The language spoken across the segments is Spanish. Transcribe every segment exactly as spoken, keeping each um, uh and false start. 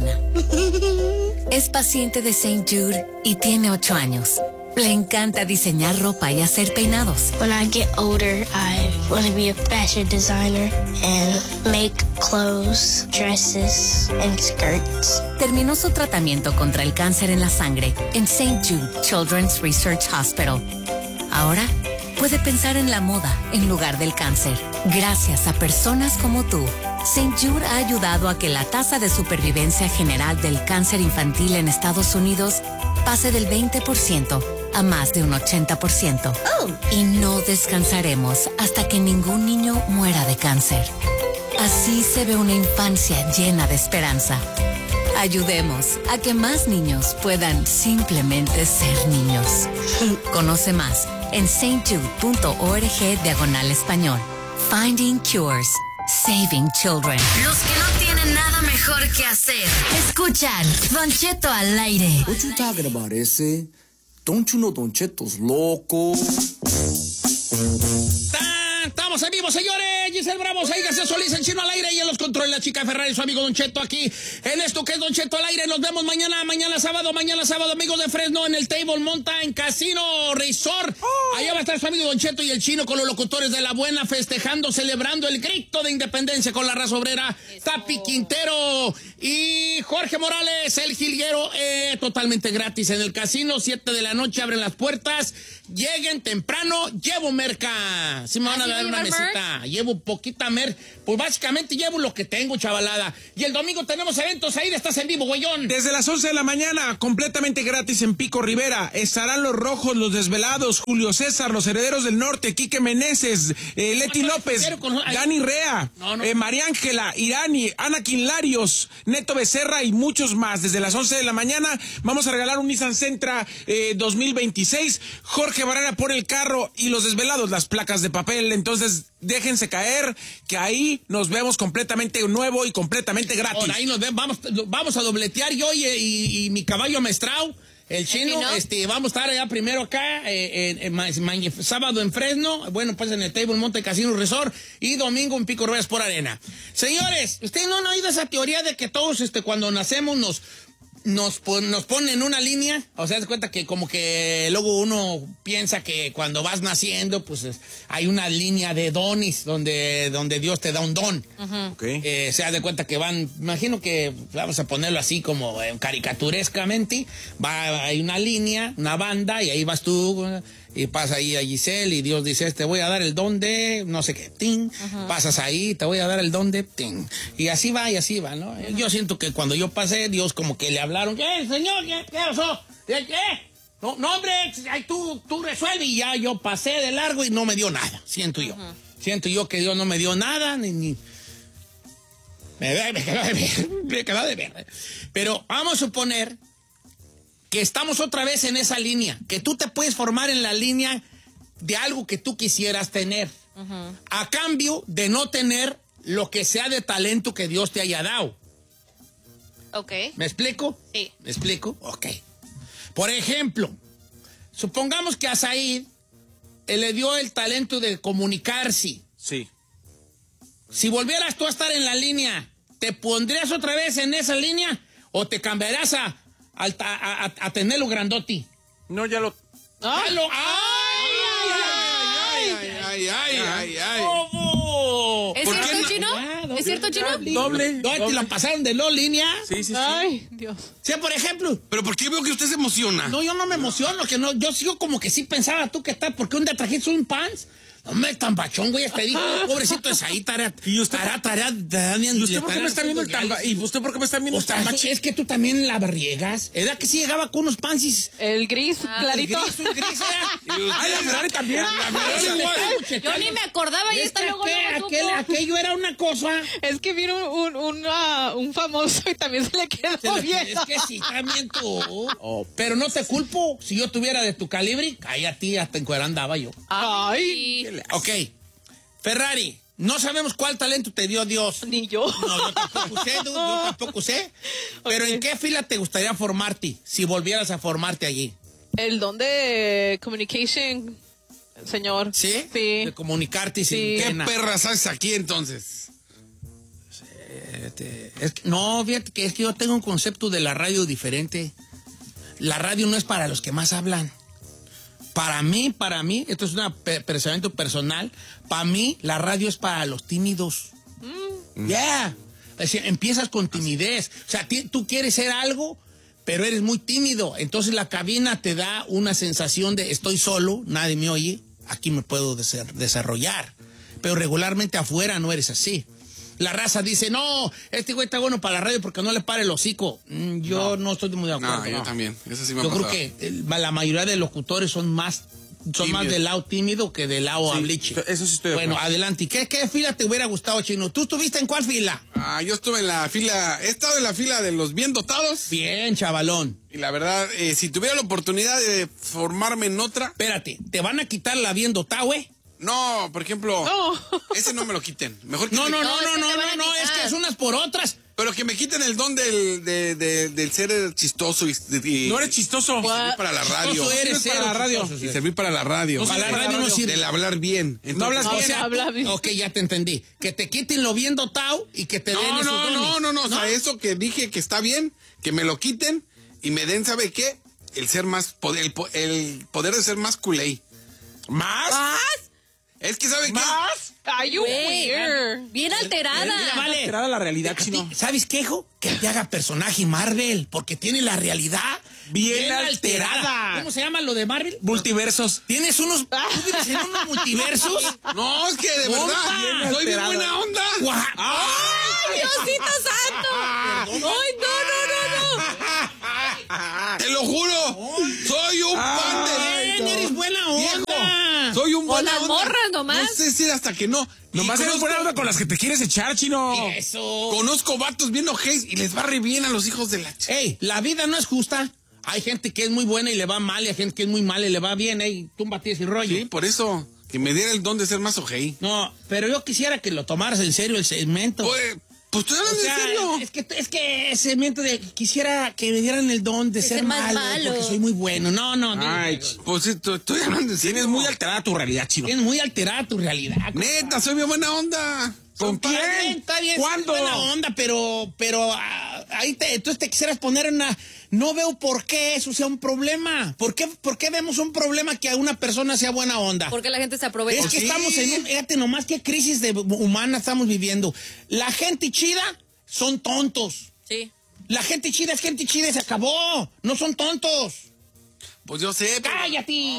Johanna. Es paciente de Saint Jude y tiene ocho años. Le encanta diseñar ropa y hacer peinados. When I get older, I want to be a fashion designer and make clothes, dresses, and skirts. Terminó su tratamiento contra el cáncer en la sangre en Saint Jude Children's Research Hospital. Ahora puede pensar en la moda en lugar del cáncer. Gracias a personas como tú, Saint Jude ha ayudado a que la tasa de supervivencia general del cáncer infantil en Estados Unidos pase del veinte por ciento a más de un ochenta por ciento. Oh. Y no descansaremos hasta que ningún niño muera de cáncer. Así se ve una infancia llena de esperanza. Ayudemos a que más niños puedan simplemente ser niños. Conoce más en saintjude.org diagonal español. Finding Cures. Saving Children. Los que no tienen nada mejor que hacer. Escuchan Don Cheto al aire. What you talking about, ese? Don't you know Don Cheto's loco? Estamos en vivo, señores. Giselle Bravo, ahí García Solís, el Chino al aire y en los controles la chica Ferrari, su amigo Don Cheto aquí en esto que es Don Cheto al aire. Nos vemos mañana, mañana sábado, mañana sábado, amigos de Fresno, en el Table Mountain Casino Resort. Oh. Allá va a estar su amigo Don Cheto y el Chino con los locutores de La Buena, festejando, celebrando el grito de independencia con la raza obrera. Eso. Tapi Quintero y Jorge Morales, el jilguero, eh, totalmente gratis en el casino. Siete de la noche abren las puertas. Lleguen temprano, llevo merca. Si me van a dar una mesita, merc? Llevo poquita mer. Pues básicamente llevo lo que tengo, chavalada. Y el domingo tenemos eventos ahí, estás en vivo, güeyón. Desde las once de la mañana, completamente gratis en Pico Rivera. Estarán los Rojos, los Desvelados, Julio César, los Herederos del Norte, Quique Meneses, eh, Leti no, López, con... Dani Rea, no, no. Eh, María Ángela, Irani, Ana Quinlarios, Neto Becerra y muchos más. Desde las once de la mañana vamos a regalar un Nissan Sentra eh, dos mil veintiséis. Jorge Barrera pone el carro y los Desvelados las placas de papel. Entonces déjense caer, que ahí nos vemos completamente nuevo y completamente gratis. Ahora, ahí nos vemos, vamos, vamos a dobletear yo y, y, y mi caballo Maestrao, el Chino, ¿no? este, vamos a estar allá primero acá, eh, en, en, en, sábado en Fresno, bueno, pues en el Table Monte Casino Resort, y domingo en Pico Ruedas por Arena. Señores, ¿ustedes no han oído esa teoría de que todos, este, cuando nacemos nos... Nos, nos ponen una línea? O sea, se cuenta que como que luego uno piensa que cuando vas naciendo, pues hay una línea de dones donde, donde Dios te da un don. Uh-huh. Okay. Eh, se da cuenta que van, imagino que vamos a ponerlo así como eh, caricaturescamente, va, hay una línea, una banda, y ahí vas tú, y pasa ahí a Giselle, y Dios dice, te voy a dar el don de no sé qué, ting. Uh-huh. Pasas ahí, te voy a dar el don de ting. Y así va, y así va, ¿no? Uh-huh. Yo siento que cuando yo pasé, Dios como que le hablaron, ¿qué, señor? ¿Qué, qué pasó? ¿Qué? ¿Qué? No, no, hombre, tú, tú resuelve. Y ya yo pasé de largo y no me dio nada, siento yo. Uh-huh. Siento yo que Dios no me dio nada, ni... ni... Me, me quedó de ver, me quedó de ver. Pero vamos a suponer que estamos otra vez en esa línea, que tú te puedes formar en la línea de algo que tú quisieras tener, uh-huh. a cambio de no tener lo que sea de talento que Dios te haya dado. Ok. ¿Me explico? Sí. ¿Me explico? Ok. Por ejemplo, supongamos que a Said él le dio el talento de comunicarse. Sí. Si volvieras tú a estar en la línea, ¿te pondrías otra vez en esa línea o te cambiarías a A, a, a tenerlo grandote? No, ya lo... ¡Ah! Lo, ¡Ay! ¡Ay! ¡Ay! ¡Ay! ¡Ay! ¡Ay! ¡Ay! ¿Cómo? ¿Es cierto, Chino? ¿Es cierto, Chino? Doble. ¿Dónde te la pasaron de no línea? Sí, sí, sí. Ay, Dios. O sea, por ejemplo... ¿Pero por qué veo que usted se emociona? No, yo no me emociono, que no... Yo sigo como que sí pensaba tú que tal, porque un día trajiste un pants... No me tan bachón, güey, te digo, pobrecito es ahí, tarea, ¿Y usted, tarea, tarea, tarea, ¿Y usted por qué me está viendo el tamba? ¿Y usted por qué me está viendo el tambache? Es que tú también la riegas. ¿Era que sí llegaba con unos pansis? El gris, ah, clarito. El gris, el gris, ¿eh? Ay, la Ferrari también. La Ferrari. Yo ni me acordaba y esta luego luego aquel, aquello era una cosa. Es que vino un, un, un, uh, un famoso y también se le quedó se bien. Es que sí, también tú. Oh, pero no te culpo. Si yo tuviera de tu calibre, ahí a ti hasta en cuera andaba yo. Ay. Ok. Ferrari, no sabemos cuál talento te dio Dios. Ni yo. No, yo tampoco sé, yo tampoco sé. Pero okay. ¿En qué fila te gustaría formarte si volvieras a formarte allí? El don de communication, señor. ¿Sí? Sí. De comunicarte sí. sin ¿Qué pena. perras haces aquí entonces? Este, es que, no, fíjate que es que yo tengo un concepto de la radio diferente. La radio no es para los que más hablan. Para mí, para mí, esto es un pensamiento personal, para mí la radio es para los tímidos. Mm. Yeah. O sea, empiezas con timidez. O sea, tú quieres ser algo, pero eres muy tímido. Entonces la cabina te da una sensación de estoy solo, nadie me oye, aquí me puedo des- desarrollar. Pero regularmente afuera no eres así. La raza dice, no, este güey está bueno para la radio porque no le pare el hocico. Mm, yo no, no estoy muy de acuerdo. No, yo no. también. Eso sí me ha yo pasado. creo que el, la mayoría de locutores son más son tímido. más del lado tímido que del lado sí, habliche. Eso sí estoy de Bueno, acuerdo. adelante. ¿Qué, ¿Qué fila te hubiera gustado, Chino? ¿Tú estuviste en cuál fila? Ah, yo estuve en la fila, he estado en la fila de los bien dotados. Bien, chavalón. Y la verdad, eh, si tuviera la oportunidad de formarme en otra... Espérate, ¿te van a quitar la bien dotado, güey? No, por ejemplo, No. ese no me lo quiten. Mejor que No, me- no, no, No, es no, que no, te van a no, no, es quitar. que es unas por otras. Pero que me quiten el don del, de, de, del ser chistoso y, y- No eres chistoso. y servir para la radio. Chistoso eres, Sirves para cero la radio. chistoso, Y sí. servir para la radio. No, para la radio no sirve. Del hablar bien. No hablas Entonces, O sea, habla bien. ok, ya te entendí. Que te quiten lo bien dotado y que te den No, esos no, no, dones. no, no, o sea, eso que dije que está bien, que me lo quiten y me den, ¿sabe qué? El ser más, poder, el, po- el poder de ser más culé. ¿Más? ¿Más? Es que, ¿sabe qué? ¿Más? Ay, you Güey, weird. bien alterada. Mira, vale. Alterada la realidad, A ti, Chino. ¿sabes qué, hijo? Que te haga personaje Marvel, porque tiene la realidad Bien alterada. ¿Cómo se llama lo de Marvel? Multiversos. ¿Tienes unos, tú vives en unos multiversos? No, es que de Compa, verdad, bien soy bien alterado. buena onda. Guau. ¡Ay, Diosito santo! ¡Ay, no, no, no, no! Te lo juro. Soy un fan de... Bien, eres buena onda. Soy un Con buena las onda. morras nomás. No sé si hasta que no. Nomás Y eres conozco- buena onda con las que te quieres echar, Chino. Eso. Conozco vatos viendo Hayes y les va re bien a los hijos de la ch... Ey, la vida no es justa. Hay gente que es muy buena y le va mal, y hay gente que es muy mala y le va bien. Ey, túmbate ese rollo. Sí, por eso. Que me diera el don de ser más ojei. No, pero yo quisiera que lo tomaras en serio el segmento. Pues, pues estoy O hablando sea, en serio. es que, es que ese segmento de quisiera que me dieran el don de, De ser, ser más malo, malo. porque soy muy bueno. No, no, no. Ay, Pues sí, estoy estoy hablando en serio. tienes muy alterada tu realidad, Chino. Tienes muy alterada tu realidad. Neta, soy bien buena onda. ¿Con Está bien, quién? está bien, ¿Cuándo? es buena onda, pero, pero ah, ahí te, entonces te quisieras poner en una... No veo por qué eso sea un problema. ¿Por qué, por qué vemos un problema que a una persona sea buena onda? Porque la gente se aprovecha. Es que sí. estamos en un... Fíjate nomás qué crisis de, humana estamos viviendo. La gente chida son tontos. Sí. La gente chida es gente chida y se acabó. No son tontos. Pues yo sé. pero- ¡Cállate!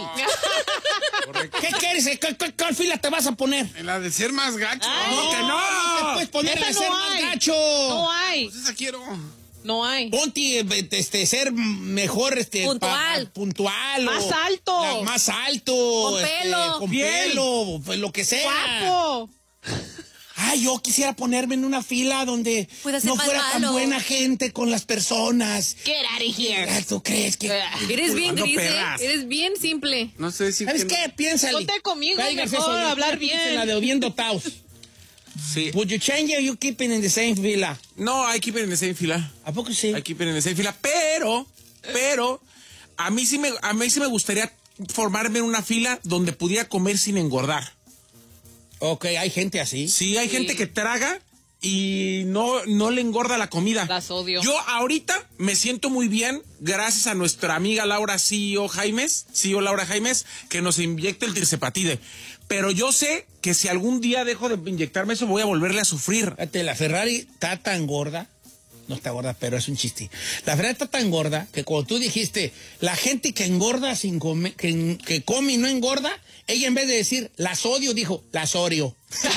¿Qué quieres? ¿Cuál, cuál- cuál fila te vas a poner? En la de ser más gacho. No, que no. No te puedes poner Esa a no ser hay. más gacho. No hay. Pues esa quiero. No hay. Ponte, eh, este, ser mejor, este... Puntual. pa- puntual. o- Más alto. la- más alto. Con este, pelo. con Piel. pelo, pues, lo que sea. Guapo. Ay, yo quisiera ponerme en una fila donde Puede ser no más fuera tan malo. buena gente con las personas. Get out of here. Ay, ¿tú crees que...? Eres bien Jugando gris, ¿eh? perras. Eres bien simple. No sé si... ¿Sabes que- qué? Piénsale. Ponte conmigo, Cáiganse mejor, solito. hablar bien. Piensen la de bien dotados. Sí. Would you change it or you keep it in the same fila? No, hay que ir en esa fila. ¿A poco sí? Hay que ir en esa fila. Pero, pero, a mí sí me, a mí sí me gustaría formarme en una fila donde pudiera comer sin engordar. Ok, hay gente así. Sí, hay gente que traga y no, no le engorda la comida. Las odio. Yo ahorita me siento muy bien gracias a nuestra amiga Laura C E O Jaimes, C E O Laura Jaimes, que nos inyecta el tirzepatide. Pero yo sé que si algún día dejo de inyectarme eso, voy a volverle a sufrir. Fíjate, la Ferrari está tan gorda. No está gorda, pero es un chiste. La Ferrari está tan gorda que cuando tú dijiste, la gente que engorda sin comer, que, que come y no engorda, ella en vez de decir, las odio, dijo, las Oreo.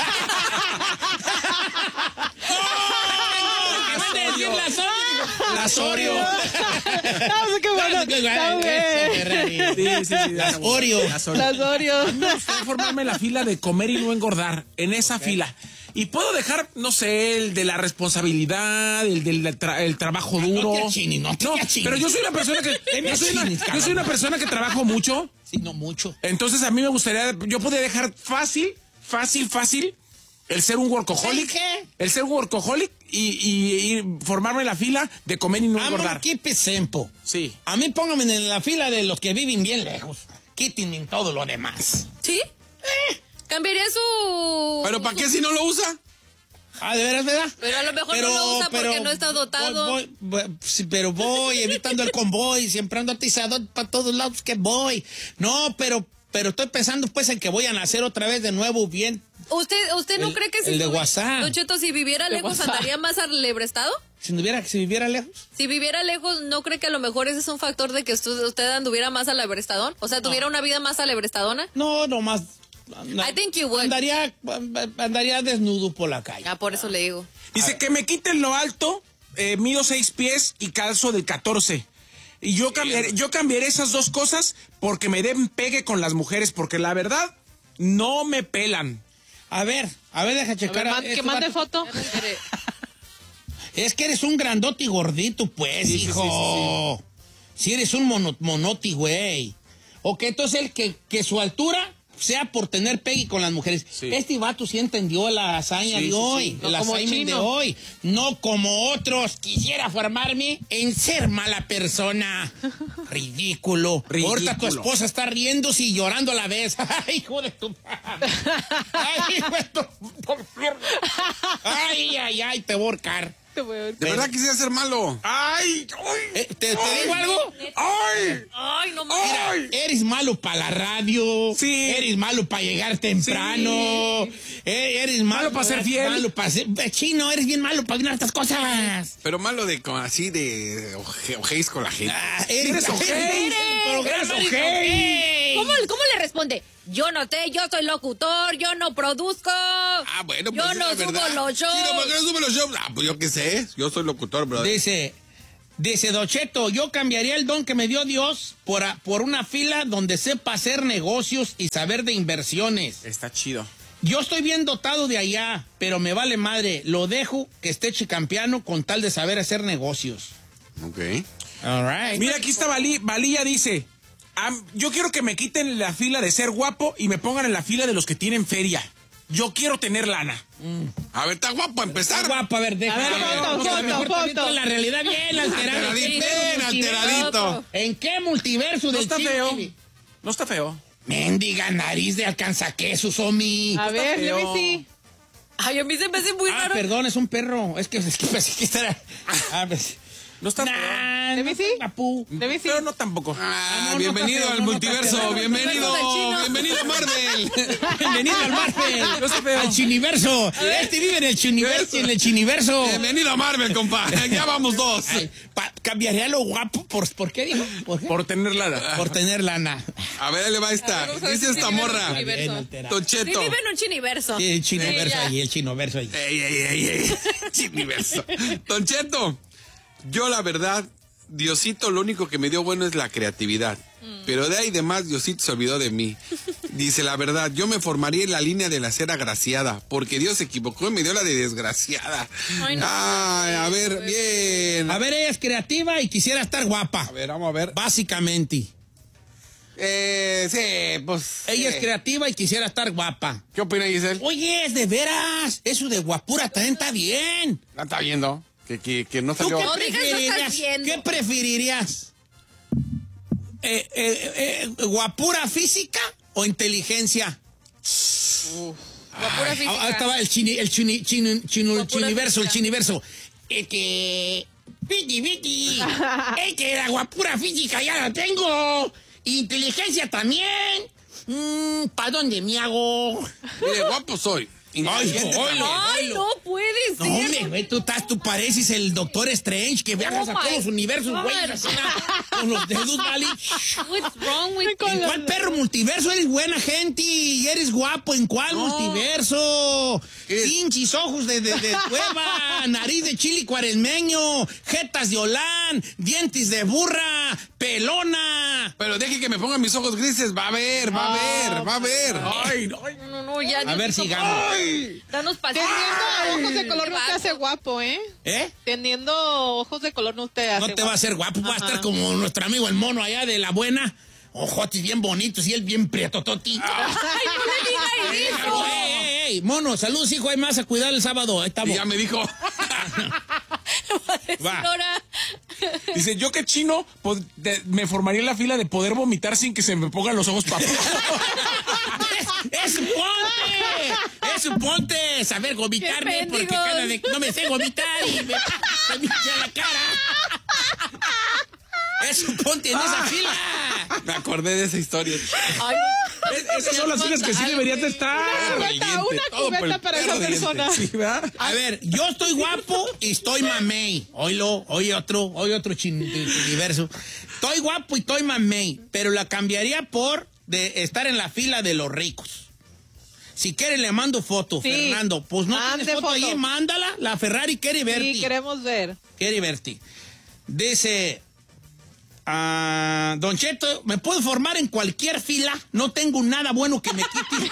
En vez de decir las Oreo, dijo, las Oreo. No, qué bueno. Está Eso, bien. Ferrari. Sí, sí, sí. Las Oreo. Las Oreo. Las Oreo. Me gustaría formarme en la fila de comer y no engordar, en esa fila. Y puedo dejar, no sé, el de la responsabilidad, el del tra- el trabajo duro. te achines, no te achines. pero yo soy una persona que Te me yo soy una, achines, yo soy una persona que trabajo mucho. Sí, no mucho. Entonces a mí me gustaría, yo podría dejar fácil, fácil, fácil el ser un workaholic, ¿El qué? el ser un workaholic y, y- y formarme en la fila de comer y no I'm engordar. gonna keep it simple. Sí. A mí póngame en la fila de los que viven bien lejos. Quítenme todo lo demás. ¿Sí? Cambiaría su... ¿Pero para qué si no lo usa? Ah, ¿de veras, verdad? Pero a lo mejor no lo usa porque no está dotado. Voy, voy, voy, sí, pero voy evitando el convoy, siempre ando atizado para todos lados que voy. No, pero, pero estoy pensando pues en que voy a nacer otra vez de nuevo bien. ¿Usted, usted no el, cree que si... El de tuvi- WhatsApp. Don Cheto, si viviera lejos, WhatsApp. ¿andaría más alebrestado? Si, viviera, si viviera lejos. Si viviera lejos, ¿no cree que a lo mejor ese es un factor de que usted, usted anduviera más alebrestadón? O sea, ¿tuviera una vida más alebrestadona? No, nomás... I think you would. Andaría, andaría desnudo por la calle. Ah, por eso le digo. Dice que me quiten lo alto, eh, mido seis pies y calzo del catorce. Y yo cambiaré, yo cambiaré esas dos cosas porque me den pegue con las mujeres, porque la verdad, no me pelan. A ver, a ver, deja A checar. ver, man- este que mande vato. foto. Es que eres un grandote y gordito, pues, Sí, sí, hijo. sí, Si sí, eres un mono, monoti, güey. Ok, entonces el que, que su altura sea por tener pegue con las mujeres. Sí. Este vato sí entendió la hazaña Sí, de sí, hoy, sí. el No como assignment de chino. hoy. No como otros. Quisiera formarme en ser mala persona. Ridículo. Ridículo. Ahorita tu esposa está riéndose y llorando a la vez. Ay, hijo de tu... Ay, hijo de tu... Ay, ay, ay, te voy a ahorcar. Te voy a ver. De verdad quisiera ser malo. ¡Ay! ¡Ay! Eh, ¿Te, te digo algo? ¡Ay! Ay, no Mira, mames. eres malo para la radio. Sí. Eres malo para llegar temprano. Eh, eres malo, Malo pa' ser fiel. Malo para ser... eh, Chino, eres bien malo para ver estas cosas. Pero malo de como así de oje- ojéis con la gente. Ah, eres, Eres ojey. eres el programa Eres de ojey. ¿Cómo, ¿Cómo le responde? Yo no sé, yo soy locutor, yo no produzco. Ah, bueno, pues Yo es no la subo verdad. los shows. Sí, no, ¿por qué no sube los shows? Ah, pues yo qué sé. Yo soy locutor, brother. Dice, dice Don Cheto, yo cambiaría el don que me dio Dios por, a- por una fila donde sepa hacer negocios y saber de inversiones. Está chido. Yo estoy bien dotado de allá, pero me vale madre. Lo dejo que esté chicampeano con tal de saber hacer negocios. Ok. All right. Mira, aquí está Valí, Valilla dice, "Am- yo quiero que me quiten la fila de ser guapo y me pongan en la fila de los que tienen feria. Yo quiero tener lana." A ver, está guapo a empezar. Está guapa, a ver, déjame. A ver, foto, Vamos a foto, mejor foto. también con la realidad bien alterada. Alteradito, ¿En qué bien multiverso? alteradito. ¿En qué multiverso No del está chile? feo. No está feo. Mendiga nariz de alcanzaquesos, Omi. A ver, let me see. Ay, a mí se me hace muy Ah, raro. perdón, es un perro. Es que, es que pensé que esta era... Ah, pues... No está feo. Nah, Let me no, see. papu. Let me see. Pero no tampoco. Ah, no, no bienvenido está feo, al no, no multiverso. está feo. Bienvenido. Multiverso del chino. Bienvenido a Marvel. Bienvenido al Marvel. No está feo. Al chiniverso. Este vive en el chiniverso. En el chiniverso. Bienvenido a Marvel, compa. Ya vamos dos. Ay, pa- cambiaría lo guapo. ¿Por, ¿por qué dijo? ¿Por, qué? Por tener lana. Por tener lana. A ver, ahí le va esta. Vamos a ver Dice si esta vive en morra. un universo. Bien alterado. Don Sí, Cheto. vive en un chiniverso. Sí, el chiniverso ya. ahí, el chinoverso ahí. Ey, ey, ey, ey. Chiniverso. Don Cheto, yo la verdad, Diosito lo único que me dio bueno es la creatividad. Pero de ahí demás, Diosito se olvidó de mí. Dice, la verdad, yo me formaría en la línea de la ser agraciada, porque Dios se equivocó y me dio la de desgraciada. Ay, no. Ay, a ver, bien. A ver, ella es creativa y quisiera estar guapa. A ver, vamos a ver. Básicamente. Eh, sí, pues. Ella sí. es creativa y quisiera estar guapa. ¿Qué opina Giselle? Oye, es de veras. Eso de guapura también está bien. ¿La está viendo? Que, que, que no ¿Tú salió. qué No digas, no estás preferirías? viendo. ¿Qué preferirías? Eh, eh, eh, ¿Guapura física o inteligencia? Guapura Ah, física. ahí estaba el chini, el chini, chini, chino- el Guapura chiniverso, el física. chiniverso. Es que... Viti, viti. Es que la guapura física ya la tengo. Inteligencia también. ¿Para dónde me hago? Mire, guapo soy. Inteligente oilo. también. Ay, no puede ser. No, hombre, güey, tú, estás, tú pareces el Doctor Strange que viajas Oh a todos my los universos, güey, God. así, con los dedos, ¿vale? What's wrong with ¿En cuál perro multiverso eres buena gente? Y eres guapo, ¿en cuál multiverso? Eres- Pinches ojos de, de, de cueva, nariz de chili cuaresmeño, jetas de holán, dientes de burra, pelona. Pero deje que me pongan mis ojos grises. Va a ver, va a ver, va a ver. Ay, no, ay. No, no, no, ya. A Dios, ver, no, sigamos. Danos paciencia. Teniendo ojos de color Qué no te vato. hace guapo, ¿eh? ¿Eh? Teniendo ojos de color no te hace No te va a hacer guapo, va a Ajá. estar como nuestro amigo el mono allá de la buena. Ojotes bien bonitos y él bien prietototi. Ay, no le diga eso. ¡Ey, ey, ey! Mono, saludos, hijo, hay más a cuidar el sábado. Ahí Y estamos. ya me dijo. Va. Señora. Dice, yo que chino pod- de- me formaría en la fila de poder vomitar sin que se me pongan los ojos para ¡Es fuerte! ¡Es suponte saber vomitarme porque cada de, no me sé vomitar y me, me hincha la cara. Es suponte en ah, esa fila. Me acordé de esa historia. Ay, es, esas son las filas que sí deberías de estar. Una cubeta, una cubeta para esa persona. Sí, a ver, yo estoy guapo y estoy mamey. Oílo, oye otro, oye otro universo. Estoy guapo y estoy mamey, pero la cambiaría por de estar en la fila de los ricos. Si quiere le mando foto, sí. Fernando. Pues no Mande tienes foto, foto ahí, mándala. La Ferrari quiere verte. Sí, queremos ver. Quiere verte. Dice, uh, Don Cheto, ¿me puedo formar en cualquier fila? No tengo nada bueno que me quite.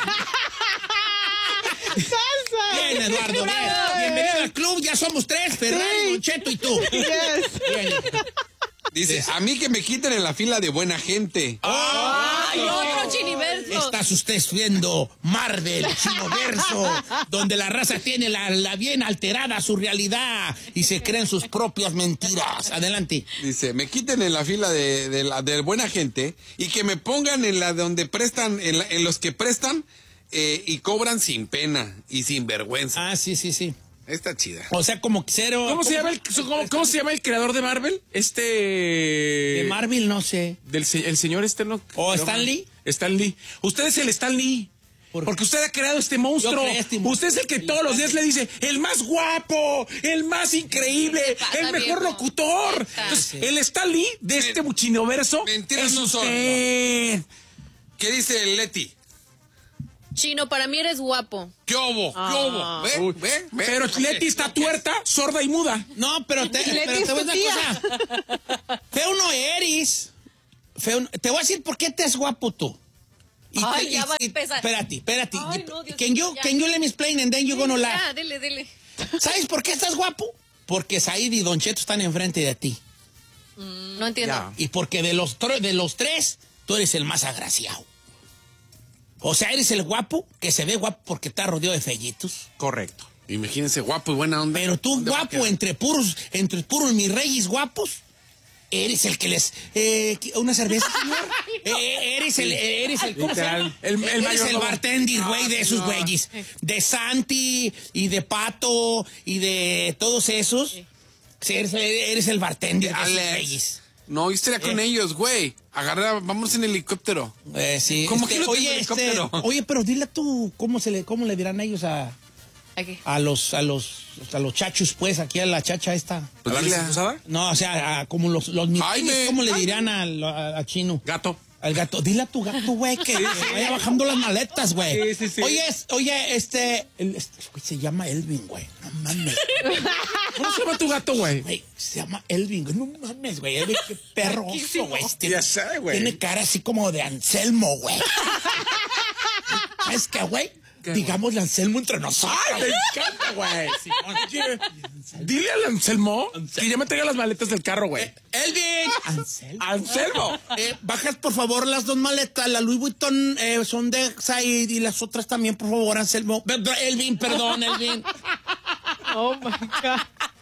Bien, Eduardo, bien. Bienvenido al club, ya somos tres, Ferrari, sí. Don Cheto y tú. Yes. Bien. Dice, a mí que me quiten en la fila de buena gente. ¡Ay, oh, otro chiniverso! Estás usted viendo Marvel, chinoverso, donde la raza tiene la, la bien alterada su realidad y se creen sus propias mentiras. Adelante. Dice, me quiten en la fila de, de la de buena gente y que me pongan en la donde prestan, en, la, en los que prestan eh, y cobran sin pena y sin vergüenza. Ah, sí, sí, sí. Está chida. O sea, como cero. ¿Cómo, se llama el, cómo, cómo se llama el creador de Marvel? Este. De Marvel, no sé. Del el señor este no. ¿O Stan Lee? Stan Lee. Usted es el Stan Lee. ¿Por Porque usted ha creado este monstruo. Este usted es el que todos los días le dice, el más guapo, el más increíble, el mejor locutor. Entonces, el Stan Lee de este chinoverso. Mentiras no son. ¿Qué dice Leti? Chino, para mí eres guapo. ¿Qué obo? ¿Qué obo? ¿Ve? ¿Ve? ¿Ve? Pero Leti está tuerta, sorda y muda. No, pero te, pero te voy a decir una cosa. Feo no eres. Feo, te voy a decir por qué te es guapo tú. Y Ay, te, ya y, va a empezar. Espérate, espérate. Ay, no, Dios can, mío, you, can you let me explain and then you gonna laugh? Ya, dile, dile. ¿Sabes por qué estás guapo? Porque Said y Don Cheto están enfrente de ti. Mm, no entiendo. Ya. Y porque de los, de los tres, tú eres el más agraciado. O sea, eres el guapo que se ve guapo porque está rodeado de fellitos. Correcto. Imagínense, guapo y buena onda. Pero tú, guapo, entre puros, entre puros mis reyes guapos, eres el que les... Eh, ¿Una cerveza, señor? no. eh, eres el... Eres el, ¿cómo se llama? El, el, eres el bartender, güey, no, de esos güeyes. No. De Santi y de Pato y de todos esos. Sí. Sí, eres, eres el bartender de esos güeyes. No, historia con eh. ellos, güey. Agarra, vamos en helicóptero. Eh, sí. ¿Cómo este, que no oye, helicóptero? Este, oye, pero dile tú, ¿cómo se le, cómo le dirán a ellos a, ¿a, qué? a los, a los, a los chachos, pues, aquí a la chacha esta? ¿A la usada? No, o sea, a, como los, los Ay, ¿cómo le Ay, dirán al a, a Chino? Gato. Al gato, dile a tu gato, güey, que, que vaya bajando las maletas, güey. Sí, sí, sí. Oye, oye, este, el, este, se llama Elvin, güey. No mames. ¿Cómo se llama tu gato, güey? Se llama Elvin, güey. No mames, güey. Elvin, qué perroso, güey. Ya sé, güey. Tiene cara así como de Anselmo, güey. ¿Sabes qué, güey? Digámosle Anselmo entre nosotros. ¡Ay, me encanta, güey! Sí, dile al Anselmo Anselmo. que ya me traiga las maletas del carro, güey. Eh, ¡Elvin! ¿Anselmo? ¡Anselmo! Eh, bajas, por favor, las dos maletas. La Louis Vuitton eh, son de Said y las otras también, por favor, Anselmo. Elvin, perdón, Elvin. Oh, my God.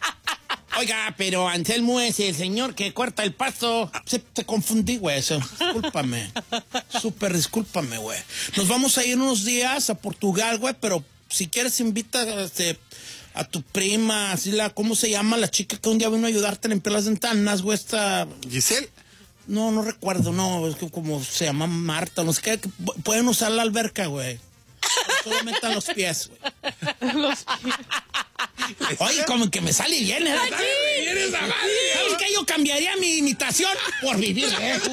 Oiga, pero Anselmo es el señor que corta el pasto. Se, te confundí, güey. Discúlpame. Súper discúlpame, güey. Nos vamos a ir unos días a Portugal, güey, pero si quieres invita este, a tu prima, así la, ¿cómo se llama? La chica que un día vino a ayudarte a limpiar las ventanas, güey, esta... ¿Giselle? No, no recuerdo, no, es que como se llama Marta, no sé qué, que pueden usar la alberca, güey. Solo metan los pies, güey. Los pies. Oye, como que me sale bien, ¿eh? ¿Eres ¿Sabes qué? Yo cambiaría mi imitación por vivir lejos.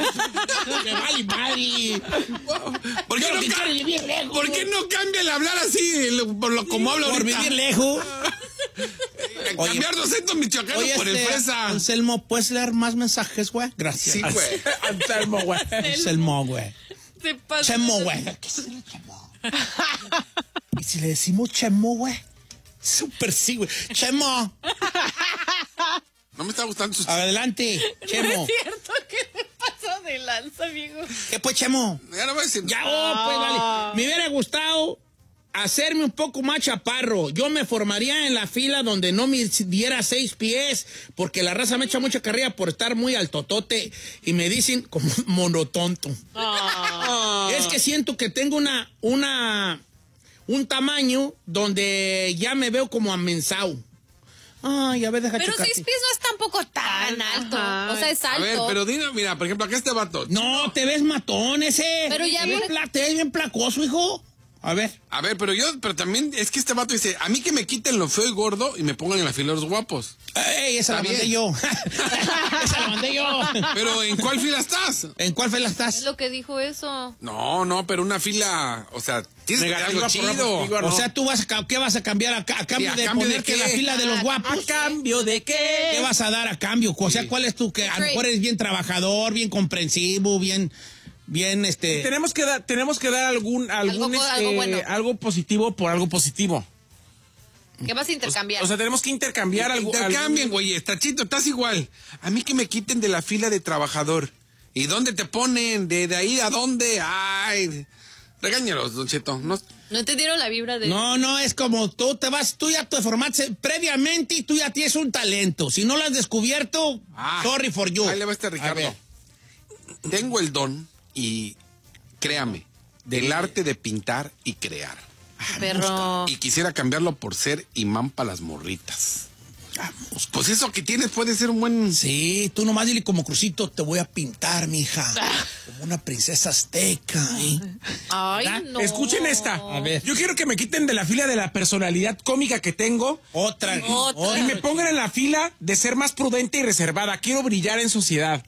Me vale madre. ¿Por qué, no que quiero vivir lejos. ¿Por qué no cambia el hablar así, por lo como habla por ahorita? Por vivir lejos. Cambiar de acento michoacano oye, por este, el fresa. Anselmo, ¿puedes leer más mensajes, güey? Gracias. Sí, güey. Anselmo, güey. Anselmo, güey. Chemo, güey. ¿Qué es el Chemo? Y si le decimos Chemo, güey. Súper sí, güey. Chemo. No me está gustando su... Adelante, Chemo. No es cierto, ¿qué te pasó de lanza, amigo? ¿Qué pues, Chemo? Ya no voy a decir... Ya, oh, pues, vale. Me hubiera gustado hacerme un poco más chaparro. Yo me formaría en la fila donde no me diera seis pies, porque la raza me echa mucha carrilla por estar muy altotote y me dicen como monotonto. Oh. Es que siento que tengo una, una, un tamaño donde ya me veo como amensado. Ay, a ver, deja Pero checarte. seis pies no es tampoco tan alto. Ajá. O sea, es alto. A ver, pero dime, mira, por ejemplo, acá este vato. No, te ves matón ese. Pero ya te ves, me- pla- te ves bien placoso, hijo. A ver. A ver, pero yo, pero también es que este vato dice, a mí que me quiten lo feo y gordo y me pongan en la fila de los guapos. Ey, esa la Está mandé bien. yo. Esa la mandé yo. Pero ¿en cuál fila estás? ¿En cuál fila Es estás? lo que dijo eso. No, no, pero una fila, o sea, tienes que tener algo Negativa, chido. por favor. O sea, tú vas a, ca- ¿qué vas a cambiar a, ca- a cambio ¿a de cambio de ponerte en qué? la fila de los guapos? ¿A cambio de qué? ¿Qué vas a dar a cambio? O sea, ¿cuál es tu que a lo mejor eres bien trabajador, bien comprensivo, bien, bien este? Tenemos que dar, tenemos que dar algún, algún, Algo- este, algo bueno. algo positivo por algo positivo. ¿Qué vas a intercambiar? O sea, tenemos que intercambiar algo. Intercambien, algún- güey, está chito, estás igual. A mí que me quiten de la fila de trabajador. ¿Y dónde te ponen? ¿De, de ahí a dónde? Ay, regáñalos, Don Cheto. No, ¿No entendieron la vibra de...? No, no, es como tú te vas, tú ya te formaste previamente y tú ya tienes un talento. Si no lo has descubierto, Ah, sorry for you. ahí le va este A Ricardo. ver. Tengo el don y, créame, del arte de pintar y crear. Perro. Y quisiera cambiarlo por ser imán para las morritas. Pues eso que tienes puede ser un buen... Sí, tú nomás dile como Crucito, te voy a pintar, mija. Como una princesa azteca, ¿eh? Ay, ¿verdad? no. Escuchen esta. A ver. Yo quiero que me quiten de la fila de la personalidad cómica que tengo Otra. Otra. y me pongan en la fila de ser más prudente y reservada. Quiero brillar en sociedad.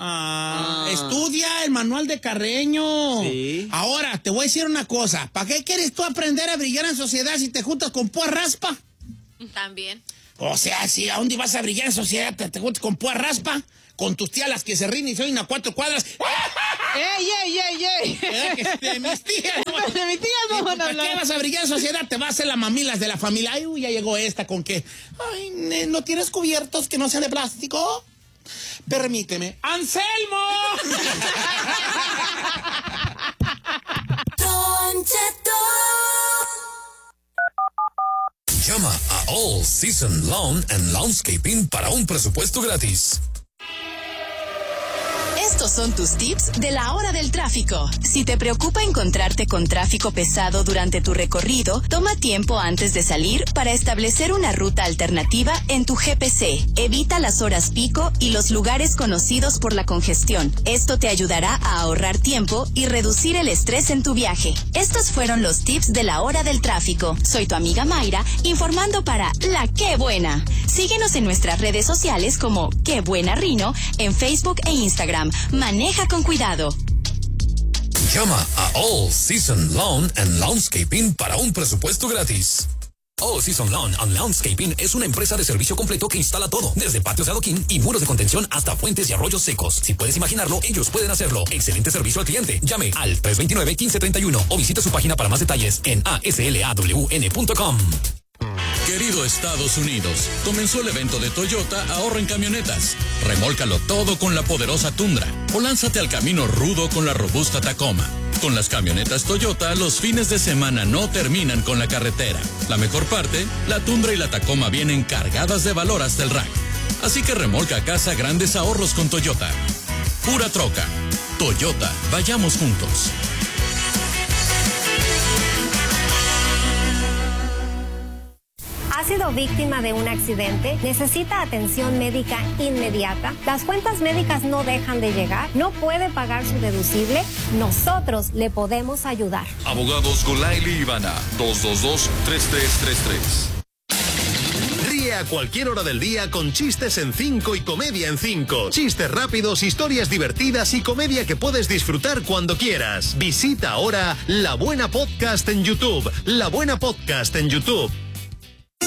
Ah, estudia el manual de Carreño. Sí. Ahora, te voy a decir una cosa. ¿Para qué quieres tú aprender a brillar en sociedad si te juntas con púa raspa? También. O sea, si a dónde vas a brillar en sociedad, te, te juntas con púa raspa, con tus tías las que se ríen y se oyen a cuatro cuadras. ¡Ey, ey, ey, ey! ¿Verdad que de mis tías? ¿No? De mi tía no Sí, van a ¿para qué hablar. vas a brillar en sociedad? Te vas a hacer la mamilas de la familia. Ay, uy, ya llegó esta con que... Ay, ne- ¿no tienes cubiertos que no sean de plástico? Permíteme. ¡Anselmo! Llama a All Season Lawn and Landscaping para un presupuesto gratis. Estos son tus tips de la hora del tráfico. Si te preocupa encontrarte con tráfico pesado durante tu recorrido, toma tiempo antes de salir para establecer una ruta alternativa en tu G P C. Evita las horas pico y los lugares conocidos por la congestión. Esto te ayudará a ahorrar tiempo y reducir el estrés en tu viaje. Estos fueron los tips de la hora del tráfico. Soy tu amiga Mayra, informando para La Qué Buena. Síguenos en nuestras redes sociales como Qué Buena Rino, en Facebook e Instagram. Maneja con cuidado. Llama a All Season Lawn and Landscaping para un presupuesto gratis. All Season Lawn and Landscaping es una empresa de servicio completo que instala todo, desde patios de adoquín y muros de contención hasta fuentes y arroyos secos. Si puedes imaginarlo, ellos pueden hacerlo. Excelente servicio al cliente. Llame al tres dos nueve, uno cinco tres uno o visite su página para más detalles en a s l a w n punto com. Querido Estados Unidos, comenzó el evento de Toyota Ahorra en Camionetas. Remólcalo todo con la poderosa Tundra o lánzate al camino rudo con la robusta Tacoma. Con las camionetas Toyota, los fines de semana no terminan con la carretera. La mejor parte, la Tundra y la Tacoma vienen cargadas de valor hasta el rack. Así que remolca a casa grandes ahorros con Toyota. Pura troca. Toyota, vayamos juntos. ¿Ha sido víctima de un accidente? ¿Necesita atención médica inmediata? ¿Las cuentas médicas no dejan de llegar? ¿No puede pagar su deducible? Nosotros le podemos ayudar. Abogados Golaili Ivana, dos dos dos, tres tres tres tres. Ríe a cualquier hora del día con chistes en cinco y comedia en cinco. Chistes rápidos, historias divertidas y comedia que puedes disfrutar cuando quieras. Visita ahora La Buena Podcast en YouTube. La Buena Podcast en YouTube.